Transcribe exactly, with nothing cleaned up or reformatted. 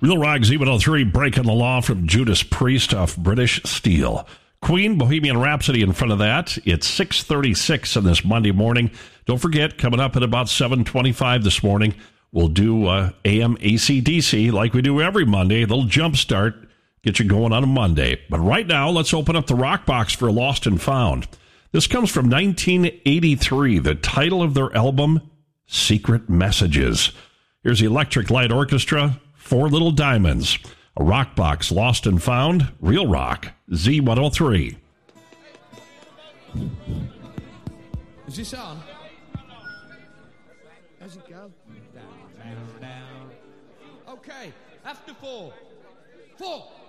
Real Rock Z one oh three, Breaking the Law from Judas Priest off British Steel. Queen, Bohemian Rhapsody in front of that. It's six thirty-six on this Monday morning. Don't forget, coming up at about seven twenty-five this morning, we'll do uh, A M A C D C like we do every Monday. A little jump start, get you going on a Monday. But right now, let's open up the Rock Box for Lost and Found. This comes from nineteen eighty-three, the title of their album, Secret Messages. Here's the Electric Light Orchestra, Four Little Diamonds, a Rock Box, Lost and Found, Real Rock, Z one oh three. Is this on? How's it go? Down, down, down. Okay, after four. Four.